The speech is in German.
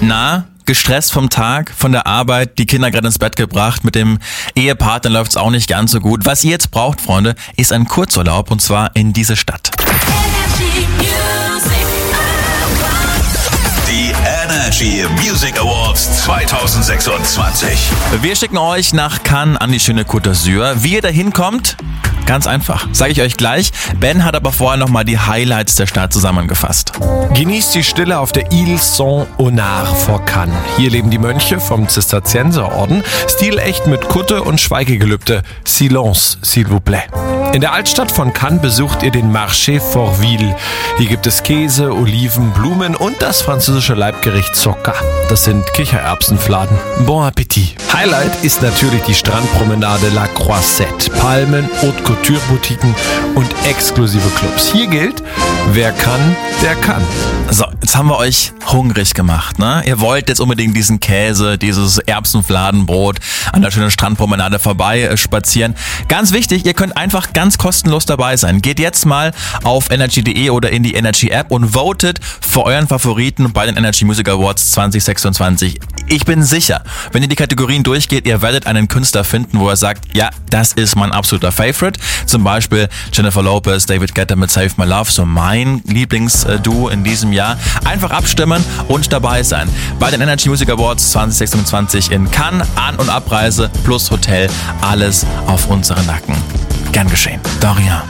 Na, gestresst vom Tag, von der Arbeit, die Kinder gerade ins Bett gebracht, mit dem Ehepartner läuft's auch nicht ganz so gut. Was ihr jetzt braucht, Freunde, ist ein Kurzurlaub und zwar in diese Stadt. Die Energy Music Awards 2026. Wir schicken euch nach Cannes an die schöne Côte d'Azur. Wie ihr da hinkommt? Ganz einfach, sage ich euch gleich. Ben hat aber vorher nochmal die Highlights der Stadt zusammengefasst. Genießt die Stille auf der Île Saint-Honard vor Cannes. Hier leben die Mönche vom Zisterzienserorden, stilecht mit Kutte und Schweigegelübde. Silence, s'il vous plaît. In der Altstadt von Cannes besucht ihr den Marché Fortville. Hier gibt es Käse, Oliven, Blumen und das französische Leibgericht Zoka. Das sind Kichererbsenfladen. Bon Appetit. Highlight ist natürlich die Strandpromenade La Croisette. Palmen, Haute Couture-Boutiquen und exklusive Clubs. Hier gilt, wer kann, der kann. So, jetzt haben wir euch hungrig gemacht, ne? Ihr wollt jetzt unbedingt diesen Käse, dieses Erbsenfladenbrot an der schönen Strandpromenade vorbei spazieren. Ganz wichtig, ihr könnt einfach ganz kostenlos dabei sein. Geht jetzt mal auf energy.de oder in die Energy App und votet für euren Favoriten bei den Energy Music Awards 2026. Ich bin sicher, wenn ihr die Kategorien durchgeht, ihr werdet einen Künstler finden, wo er sagt, ja, das ist mein absoluter Favorite. Zum Beispiel Jennifer Lopez, David Guetta mit Save My Love, so mein Lieblingsduo in diesem Jahr. Einfach abstimmen und dabei sein. Bei den Energy Music Awards 2026 in Cannes, An- und Abreise plus Hotel, alles auf unseren Nacken. Gern geschehen. Dorian.